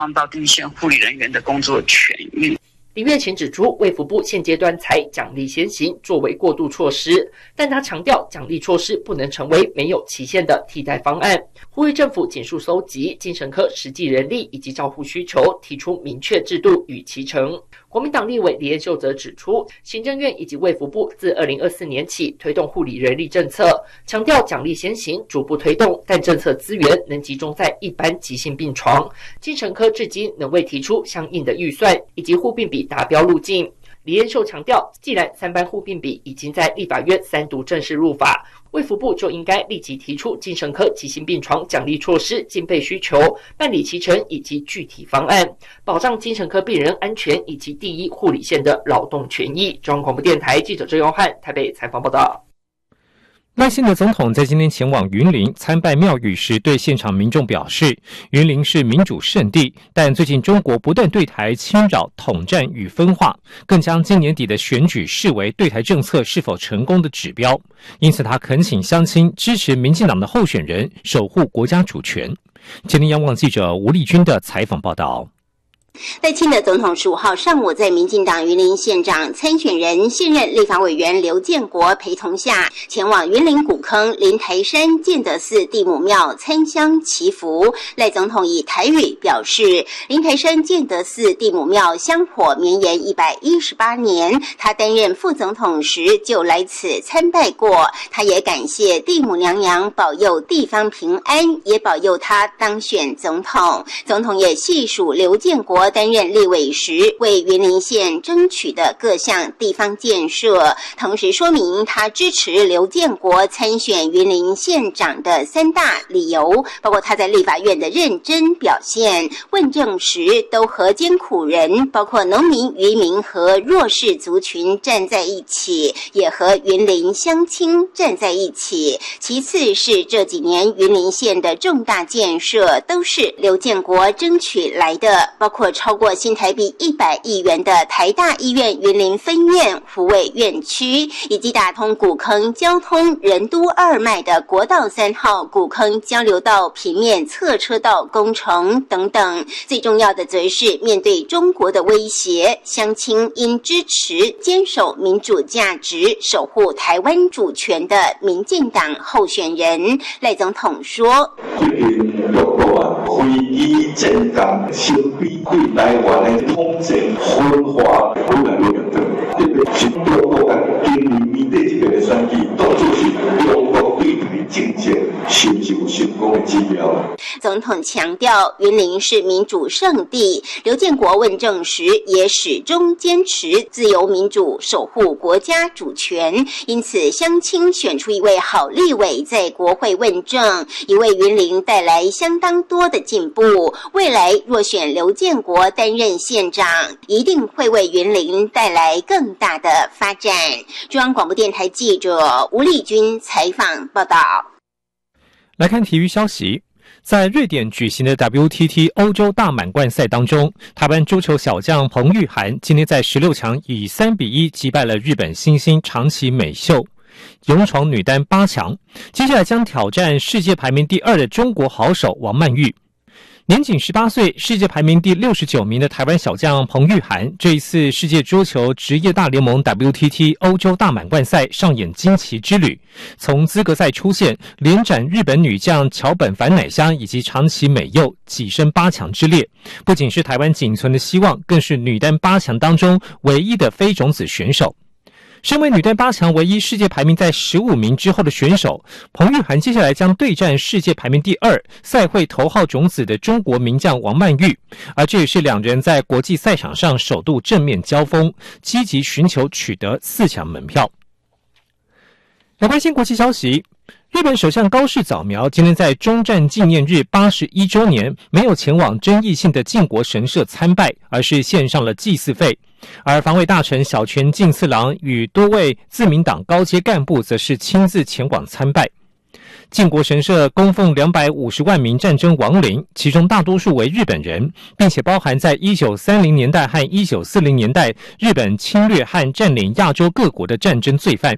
到第一线护理人员的工作权益。 林岳琴指出，卫福部现阶段采奖励先行作为过渡措施，但他强调奖励措施不能成为没有期限的替代方案，呼吁政府尽速搜集精神科实际人力以及照护需求，提出明确制度与期程。国民党立委李彦秀则指出，行政院以及卫福部自2024年起推动护理人力政策，强调奖励先行，逐步推动，但政策资源能集中在一般急性病床，精神科至今仍未提出相应的预算以及护病比达标路径。李彦秀强调，既然3班护病比已经在立法院3读正式入法，卫福部就应该立即提出精神科急性病床奖励措施、经费需求、办理期程以及具体方案，保障精神科病人安全以及第一护理线的劳动权益。中央广播电台记者郑永汉台北采访报道。 赖清德总统在今天前往云林参拜庙宇时，对现场民众表示，云林是民主圣地，但最近中国不断对台侵扰、统战与分化，更将今年底的选举视为对台政策是否成功的指标。因此，他恳请乡亲支持民进党的候选人，守护国家主权。今天央广记者吴丽君的采访报道。 赖清德总统15号上午在民进党云林县长参选人、现任立法委员刘建国陪同下，前往云林古坑林台山建德寺地母庙参香祈福。赖总统以台语表示，林台山建德寺地母庙香火绵延118年，他担任副总统时就来此参拜过。他也感谢地母娘娘保佑地方平安，也保佑他当选总统。总统也细数刘建国担任立委时为云林县争取的各项地方建设，同时说明他支持刘建国参选云林县长的3大理由，包括他在立法院的认真表现，问政时都和艰苦人，包括农民、渔民和弱势族群站在一起，也和云林乡亲站在一起。其次是这几年云林县的重大建设都是刘建国争取来的，包括超过新台币100亿元的台大医院云林分院福卫院区，以及打通古坑交通仁都2脉的国道3号古坑交流道平面侧车道工程等等。最重要的则是面对中国的威胁，乡亲应支持坚守民主价值、守护台湾主权的民进党候选人。赖总统说， 非以政党相比对台湾的统战分化越来越严重，特别是中国跟今年年底这个的选举，都就是中国对台政策是不是有成功的指标。 总统强调，云林是民主圣地。刘建国问政时也始终坚持自由民主，守护国家主权。因此，乡亲选出一位好立委在国会问政，也为云林带来相当多的进步。未来若选刘建国担任县长，一定会为云林带来更大的发展。中央广播电台记者吴丽君采访报道。 来看体育消息。在瑞典举行的 WTT 欧洲大满贯赛当中，台湾桌球小将彭玉涵今天在16强以3-1击败了日本新星长崎美秀，勇闯女单8强，接下来将挑战世界排名第2的中国好手王曼玉。年仅18岁，世界排名第69名的台湾小将彭玉涵，这一次世界桌球职业大联盟 WTT 欧洲大满贯赛上演惊奇之旅，从资格赛出现，连斩日本女将桥本环乃香以及长崎美佑，跻身8强之列。不仅是台湾仅存的希望，更是女单8强当中唯一的非种子选手。身为女单8强唯一世界排名在15名之后的选手，彭玉涵接下来将对战世界排名第2、赛会头号种子的中国名将王曼玉，而这也是两人在国际赛场上首度正面交锋，积极寻求取得4强门票。来关心国际消息，日本首相高市早苗今天在终战纪念日81周年没有前往争议性的靖国神社参拜，而是献上了祭祀费。而防卫大臣小泉进次郎与多位自民党高阶干部则是亲自前往参拜。靖国神社供奉250万名战争亡灵，其中大多数为日本人，并且包含在1930年代和1940年代日本侵略和占领亚洲各国的战争罪犯。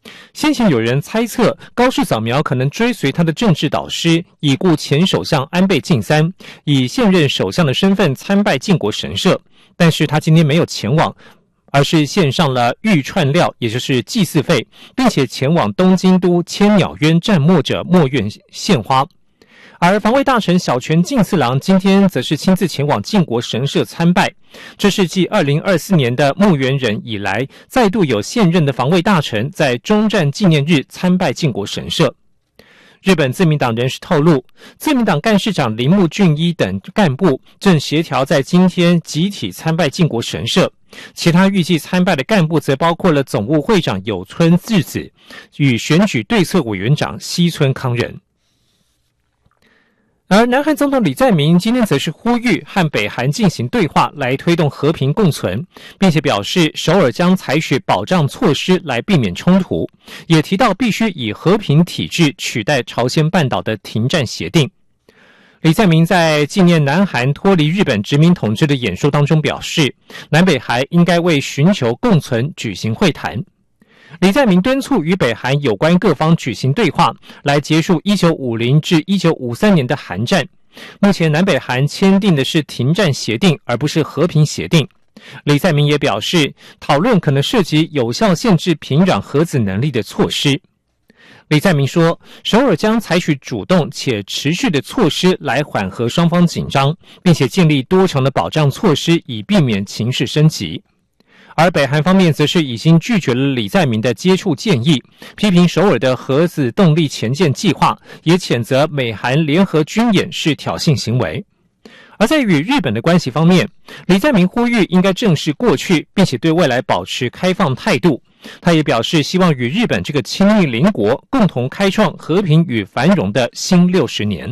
先前有人猜测高市早苗可能追随他的政治导师已故前首相安倍晋三，以现任首相的身份参拜靖国神社，但是他今天没有前往，而是献上了御串料，也就是祭祀费，并且前往东京都千鸟渊战没者墨院献花。而防卫大臣小泉进次郎今天则是亲自前往靖国神社参拜，这是继2024年的木原忍以来，再度有现任的防卫大臣在终战纪念日参拜靖国神社。日本自民党人士透露，自民党干事长铃木俊一等干部正协调在今天集体参拜靖国神社，其他预计参拜的干部则包括了总务会长有村智子与选举对策委员长西村康人。而南韩总统李在明今天则是呼吁和北韩进行对话，来推动和平共存，并且表示首尔将采取保障措施来避免冲突，也提到必须以和平体制取代朝鲜半岛的停战协定。李在明在纪念南韩脱离日本殖民统治的演说当中表示，南北韩应该为寻求共存举行会谈。李在明敦促与北韩有关各方举行对话，来结束1950至1953年的韩战。目前南北韩签订的是停战协定，而不是和平协定。李在明也表示，讨论可能涉及有效限制平壤核子能力的措施。李在明说，首尔将采取主动且持续的措施来缓和双方紧张，并且建立多重的保障措施，以避免情势升级。而北韩方面则是已经拒绝了李在明的接触建议，批评首尔的核子动力前舰计划，也谴责美韩联合军演是挑衅行为。而在与日本的关系方面，李在明呼吁应该正视过去，并且对未来保持开放态度。他也表示希望与日本这个亲密邻国共同开创和平与繁荣的新60年。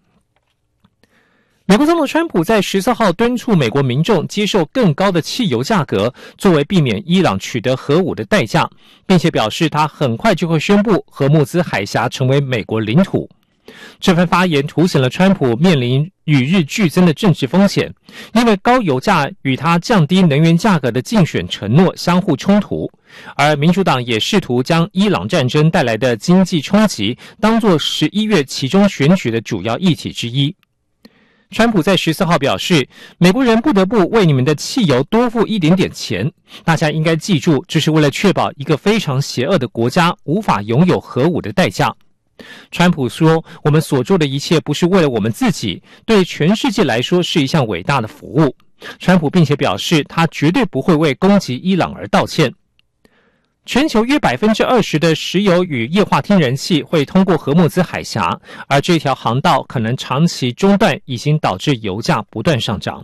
美国总统川普在14号敦促美国民众接受更高的汽油价格，作为避免伊朗取得核武的代价，并且表示他很快就会宣布荷木兹海峡成为美国领土。这番发言凸显了川普面临与日俱增的政治风险，因为高油价与他降低能源价格的竞选承诺相互冲突，而民主党也试图将伊朗战争带来的经济冲击当作11月期中选举的主要议题之一。川普在14号表示，美国人不得不为你们的汽油多付一点点钱，大家应该记住，这是为了确保一个非常邪恶的国家无法拥有核武的代价。川普说，我们所做的一切不是为了我们自己，对全世界来说是一项伟大的服务。川普并且表示，他绝对不会为攻击伊朗而道歉。全球约 20% 的石油与液化天然气会通过荷木兹海峡，而这条航道可能长期中断，已经导致油价不断上涨。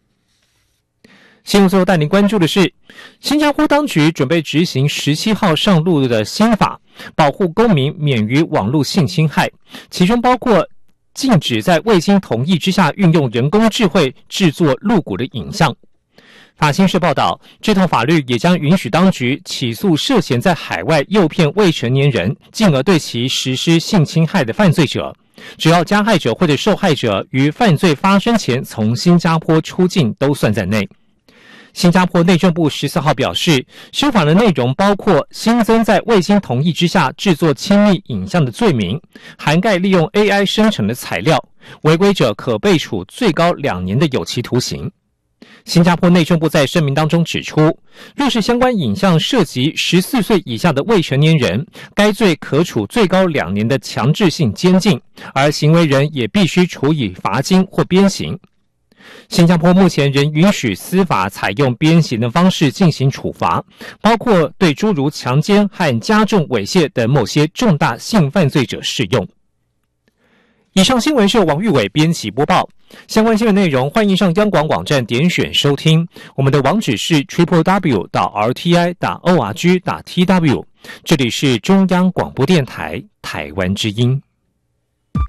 新闻最后带您关注的是，新加坡当局准备执行17号上路的新法，保护公民免于网络性侵害，其中包括禁止在未经同意之下运用人工智慧制作露骨的影像。法新社报道，这套法律也将允许当局起诉涉嫌在海外诱骗未成年人，进而对其实施性侵害的犯罪者，只要加害者或者受害者于犯罪发生前从新加坡出境都算在内。新加坡内政部14号表示，修法的内容包括新增在未经同意之下制作亲密影像的罪名，涵盖利用 AI 生成的材料，违规者可被处最高2年的有期徒刑。新加坡内政部在声明当中指出，若是相关影像涉及14岁以下的未成年人，该罪可处最高2年的强制性监禁，而行为人也必须处以罚金或鞭刑。新加坡目前仍允许司法采用鞭刑的方式进行处罚，包括对诸如强奸和加重猥亵等某些重大性犯罪者适用。以上新闻是由王玉伟编辑播报，相关新闻内容欢迎上央广网站点选收听，我们的网址是 www.rti.org.tw， 这里是中央广播电台台湾之音。